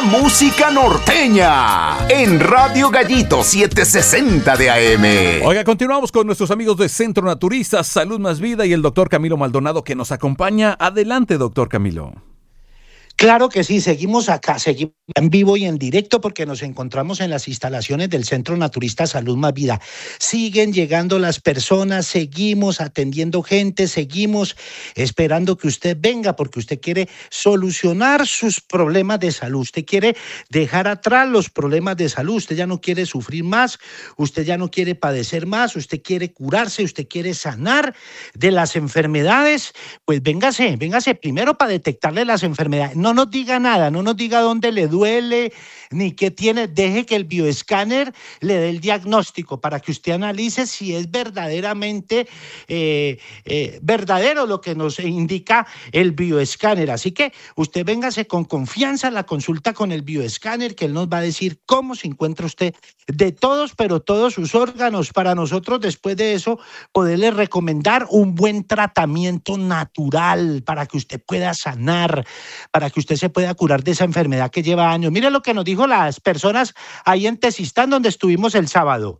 música norteña en Radio Gallito 760 de AM. Oiga, continuamos con nuestros amigos de Centro Naturista, Salud Más Vida y el doctor Camilo Maldonado que nos acompaña. Adelante, doctor Camilo. Claro que sí, seguimos acá, seguimos en vivo y en directo porque nos encontramos en las instalaciones del Centro Naturista Salud Más Vida. Siguen llegando las personas, seguimos atendiendo gente, seguimos esperando que usted venga porque usted quiere solucionar sus problemas de salud, usted quiere dejar atrás los problemas de salud, usted ya no quiere sufrir más, usted ya no quiere padecer más, usted quiere curarse, usted quiere sanar de las enfermedades. Pues véngase primero para detectarle las enfermedades. No nos diga nada, no nos diga dónde le duele ni qué tiene, deje que el bioescáner le dé el diagnóstico para que usted analice si es verdaderamente verdadero lo que nos indica el bioescáner. Así que usted véngase con confianza a la consulta con el bioescáner, que él nos va a decir cómo se encuentra usted de todos, pero todos sus órganos, para nosotros después de eso poderle recomendar un buen tratamiento natural para que usted pueda sanar, para que usted se pueda curar de esa enfermedad que lleva años. Mire lo que nos dijo las personas ahí en Tezistán, donde estuvimos el sábado.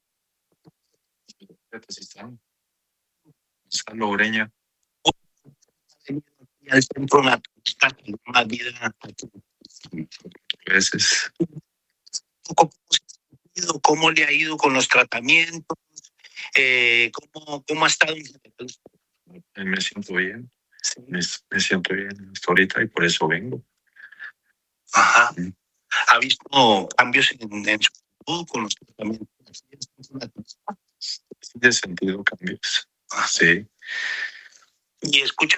Tezistán, San Logreña. Al Centro Naturista Más Vida. Veces. ¿Cómo le ha ido con los tratamientos? ¿Cómo ha estado? Me siento bien. Me siento bien hasta ahorita y por eso vengo. Ajá. ¿Ha visto cambios en su salud con los tratamientos? Sí, he sentido cambios. Sí. Y escucha,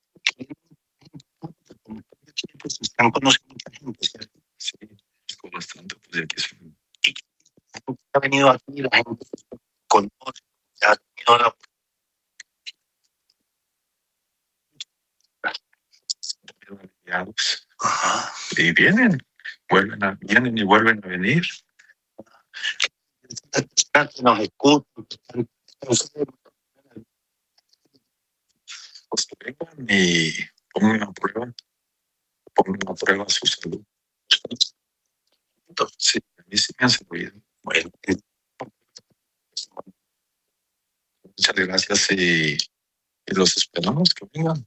pues están conociendo mucha gente, ¿cierto? Sí, conozco bastante, pues de aquí soy. Y ha venido aquí, la gente conoce, ha tenido la Ajá. Y vienen y vuelven a venir. Nos escuchan. Pues que vengan y pongan una prueba a su salud. Sí, a mí sí me han servido. Bueno, muchas gracias y los esperamos que vengan.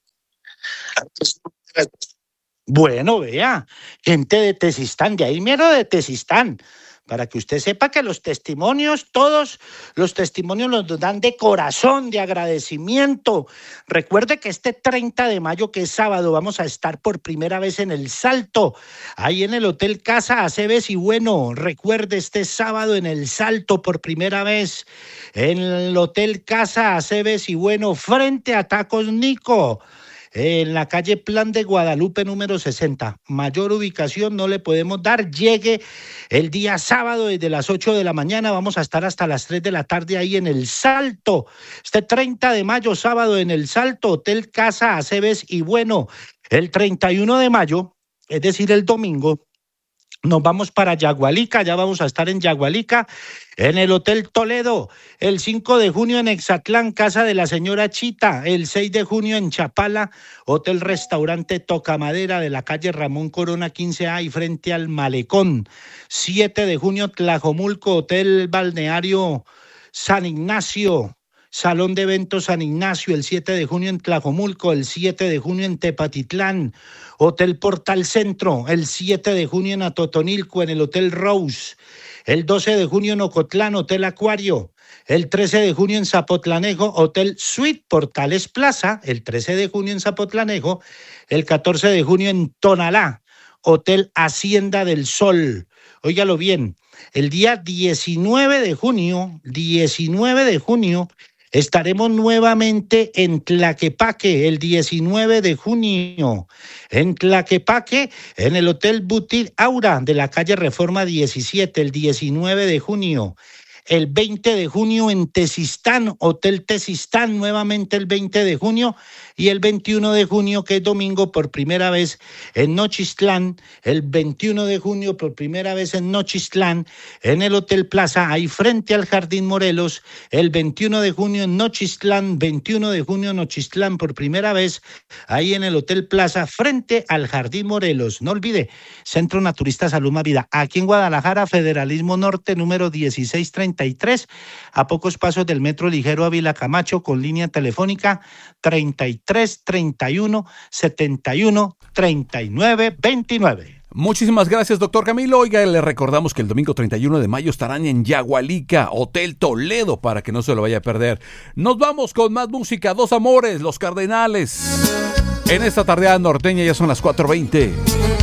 Bueno, vea, gente de Tezistán, de ahí mero de Tezistán, para que usted sepa que los testimonios, todos los testimonios los dan de corazón, de agradecimiento. Recuerde que este 30 de mayo, que es sábado, vamos a estar por primera vez en El Salto, ahí en el Hotel Casa Aceves y Bueno. Recuerde, este sábado en El Salto, por primera vez, en el Hotel Casa Aceves y Bueno, frente a Tacos Nico, en la calle Plan de Guadalupe número 60. Mayor ubicación no le podemos dar. Llegue el día sábado desde las 8 de la mañana. Vamos a estar hasta las 3 de la tarde ahí en El Salto. Este 30 de mayo, sábado en El Salto, Hotel Casa Aceves y Bueno. El 31 de mayo, es decir, el domingo, nos vamos para Yagualica, ya vamos a estar en Yagualica, en el Hotel Toledo. El 5 de junio en Exatlán, Casa de la Señora Chita. El 6 de junio en Chapala, Hotel Restaurante Tocamadera de la calle Ramón Corona 15A y frente al Malecón. 7 de junio Tlajomulco, Hotel Balneario San Ignacio. Salón de Eventos San Ignacio, el 7 de junio en Tlajomulco, el 7 de junio en Tepatitlán, Hotel Portal Centro, el 7 de junio en Atotonilco, en el Hotel Rose, el 12 de junio en Ocotlán, Hotel Acuario, el 13 de junio en Zapotlanejo, Hotel Suite Portales Plaza, el 13 de junio en Zapotlanejo, el 14 de junio en Tonalá, Hotel Hacienda del Sol. Óigalo bien, el día 19 de junio, estaremos nuevamente en Tlaquepaque, el 19 de junio, en Tlaquepaque, en el Hotel Boutique Aura de la calle Reforma 17, el 19 de junio. el 20 de junio en Tezistán, Hotel Tezistán, nuevamente el 20 de junio, y el 21 de junio, que es domingo, por primera vez en Nochistlán, el 21 de junio por primera vez en Nochistlán, en el Hotel Plaza, ahí frente al Jardín Morelos, el 21 de junio en Nochistlán, 21 de junio Nochistlán por primera vez, ahí en el Hotel Plaza, frente al Jardín Morelos. No olvide, Centro Naturista Salud Más Vida, aquí en Guadalajara, Federalismo Norte, número 1633, a pocos pasos del Metro Ligero Ávila Camacho, con línea telefónica 33 31 71 39 29. Muchísimas gracias, doctor Camilo. Oiga, le recordamos que el domingo 31 de mayo estarán en Yagualica, Hotel Toledo, para que no se lo vaya a perder. Nos vamos con más música. Dos Amores, Los Cardenales. En esta tardeada norteña ya son las 4:20.